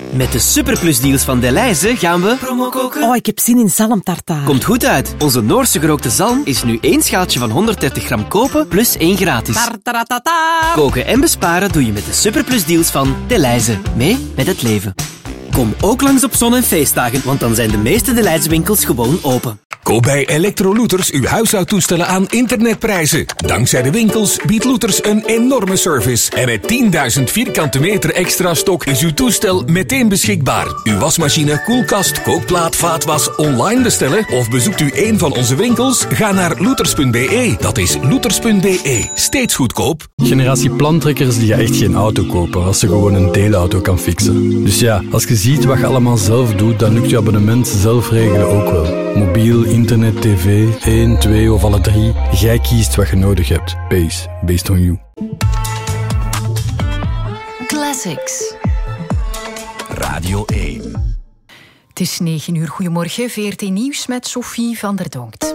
Met de superplusdeals van Delhaize gaan we promo koken. Oh, ik heb zin in zalmtartaar. Komt goed uit. Onze Noorse gerookte zalm is nu 1 schaaltje van 130 gram kopen plus 1 gratis. Tartaratata. Koken en besparen doe je met de superplusdeals van Delhaize. Mee met het leven. Kom ook langs op zon- en feestdagen, want dan zijn de meeste Delhaize winkels gewoon open. Koop bij Electro-Looters uw huishoudtoestellen aan internetprijzen. Dankzij de winkels biedt Looters een enorme service. En met 10.000 vierkante meter extra stok is uw toestel meteen beschikbaar. Uw wasmachine, koelkast, kookplaat, vaatwas online bestellen of bezoekt u een van onze winkels? Ga naar looters.be. Dat is looters.be. Steeds goedkoop. Generatie plantrekkers die gaat echt geen auto kopen als ze gewoon een deelauto kan fixen. Dus ja, als je ziet wat je allemaal zelf doet, dan lukt je abonnement zelf regelen ook wel. Mobiel, internet, tv, 1, 2 of alle 3. Jij kiest wat je nodig hebt. Pace, based on you. Classics. Radio 1. Het is 9 uur. Goedemorgen, VRT Nieuws met Sophie van der Donkt.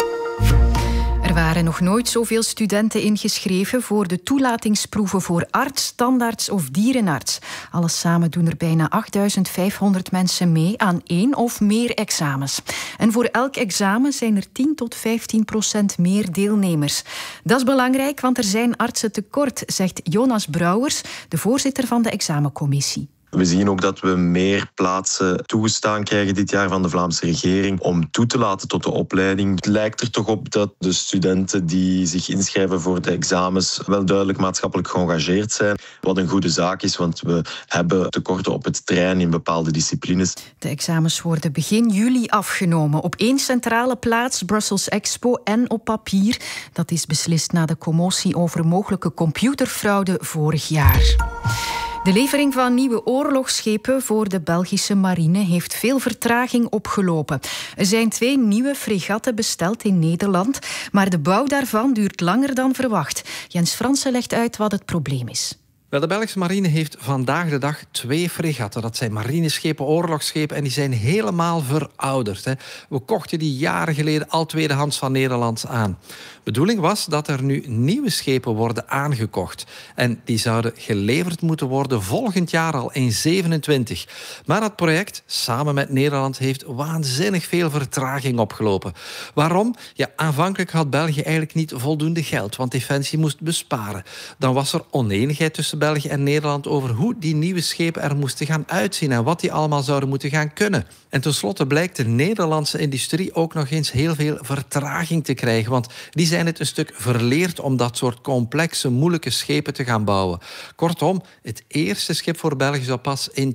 Er waren nog nooit zoveel studenten ingeschreven voor de toelatingsproeven voor arts, tandarts of dierenarts. Alles samen doen er bijna 8.500 mensen mee aan 1 of meer examens. En voor elk examen zijn er 10 tot 15% meer deelnemers. Dat is belangrijk, want er zijn artsen tekort, zegt Jonas Brouwers, de voorzitter van de examencommissie. We zien ook dat we meer plaatsen toegestaan krijgen dit jaar van de Vlaamse regering om toe te laten tot de opleiding. Het lijkt er toch op dat de studenten die zich inschrijven voor de examens wel duidelijk maatschappelijk geëngageerd zijn. Wat een goede zaak is, want we hebben tekorten op het terrein in bepaalde disciplines. De examens worden begin juli afgenomen. Op 1 centrale plaats, Brussels Expo, en op papier. Dat is beslist na de commotie over mogelijke computerfraude vorig jaar. De levering van nieuwe oorlogsschepen voor de Belgische marine heeft veel vertraging opgelopen. Er zijn 2 nieuwe fregatten besteld in Nederland, maar de bouw daarvan duurt langer dan verwacht. Jens Fransen legt uit wat het probleem is. Wel, de Belgische marine heeft vandaag de dag 2 fregatten. Dat zijn marineschepen, oorlogsschepen en die zijn helemaal verouderd. We kochten die jaren geleden al tweedehands van Nederlands aan. De bedoeling was dat er nu nieuwe schepen worden aangekocht. En die zouden geleverd moeten worden volgend jaar al in 27. Maar dat project, samen met Nederland, heeft waanzinnig veel vertraging opgelopen. Waarom? Ja, aanvankelijk had België eigenlijk niet voldoende geld, want Defensie moest besparen. Dan was er onenigheid tussen België en Nederland over hoe die nieuwe schepen er moesten gaan uitzien en wat die allemaal zouden moeten gaan kunnen. En tenslotte blijkt de Nederlandse industrie ook nog eens heel veel vertraging te krijgen, want die zijn het een stuk verleerd om dat soort complexe, moeilijke schepen te gaan bouwen. Kortom, het eerste schip voor België zou pas in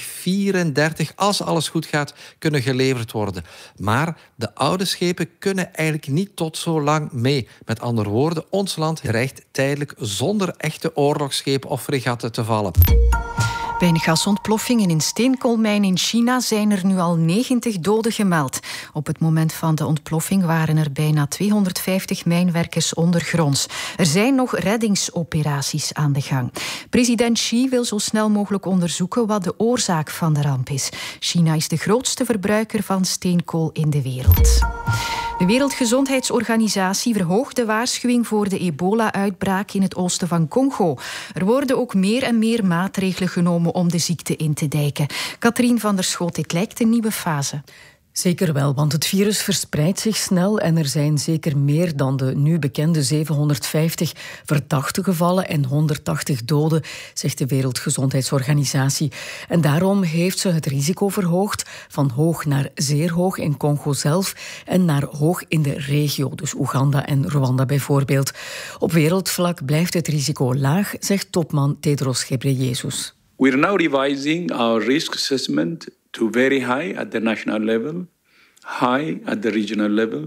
2034, als alles goed gaat, kunnen geleverd worden. Maar de oude schepen kunnen eigenlijk niet tot zo lang mee. Met andere woorden, ons land dreigt tijdelijk zonder echte oorlogsschepen of fregatten te vallen. Bij een gasontploffing in een steenkoolmijn in China zijn er nu al 90 doden gemeld. Op het moment van de ontploffing waren er bijna 250 mijnwerkers ondergronds. Er zijn nog reddingsoperaties aan de gang. President Xi wil zo snel mogelijk onderzoeken wat de oorzaak van de ramp is. China is de grootste verbruiker van steenkool in de wereld. De Wereldgezondheidsorganisatie verhoogt de waarschuwing voor de ebola-uitbraak in het oosten van Congo. Er worden ook meer en meer maatregelen genomen om de ziekte in te dijken. Katrien van der Schoot, dit lijkt een nieuwe fase. Zeker wel, want het virus verspreidt zich snel en er zijn zeker meer dan de nu bekende 750 verdachte gevallen en 180 doden, zegt de Wereldgezondheidsorganisatie. En daarom heeft ze het risico verhoogd van hoog naar zeer hoog in Congo zelf en naar hoog in de regio, dus Oeganda en Rwanda bijvoorbeeld. Op wereldvlak blijft het risico laag, zegt topman Tedros Ghebreyesus. We are now revising our risk assessment to very high at the national level, high at the regional level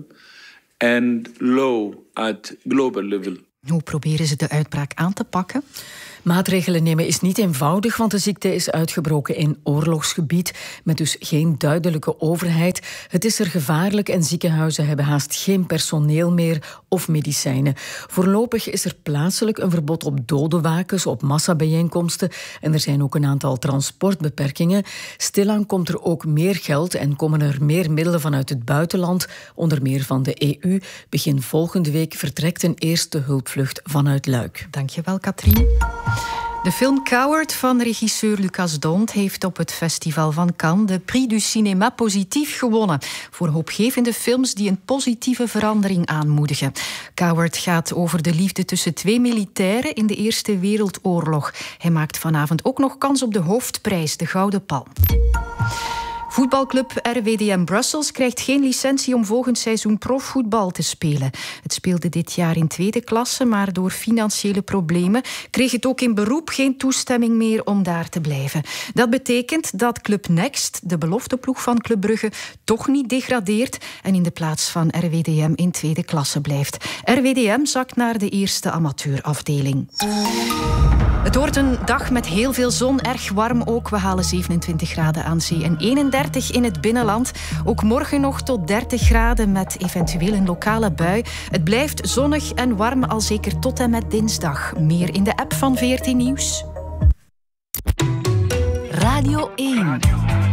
and low at global level. Hoe proberen ze de uitbraak aan te pakken? Maatregelen nemen is niet eenvoudig, want de ziekte is uitgebroken in oorlogsgebied, met dus geen duidelijke overheid. Het is er gevaarlijk en ziekenhuizen hebben haast geen personeel meer of medicijnen. Voorlopig is er plaatselijk een verbod op dodenwakens, op massabijeenkomsten en er zijn ook een aantal transportbeperkingen. Stilaan komt er ook meer geld en komen er meer middelen vanuit het buitenland, onder meer van de EU. Begin volgende week vertrekt een eerste hulpvlucht vanuit Luik. Dankjewel, Katrien. De film Coward van regisseur Lucas Dont heeft op het Festival van Cannes de Prix du Cinéma Positief gewonnen. Voor hoopgevende films die een positieve verandering aanmoedigen. Coward gaat over de liefde tussen 2 militairen in de Eerste Wereldoorlog. Hij maakt vanavond ook nog kans op de hoofdprijs, de Gouden Palm. Voetbalclub RWDM Brussels krijgt geen licentie om volgend seizoen profvoetbal te spelen. Het speelde dit jaar in tweede klasse, maar door financiële problemen kreeg het ook in beroep geen toestemming meer om daar te blijven. Dat betekent dat Club Next, de belofteploeg van Club Brugge, toch niet degradeert en in de plaats van RWDM in tweede klasse blijft. RWDM zakt naar de eerste amateurafdeling. Het wordt een dag met heel veel zon, erg warm ook. We halen 27 graden aan zee en 31 in het binnenland. Ook morgen nog tot 30 graden met eventueel een lokale bui. Het blijft zonnig en warm al zeker tot en met dinsdag. Meer in de app van VRT Nieuws. Radio 1.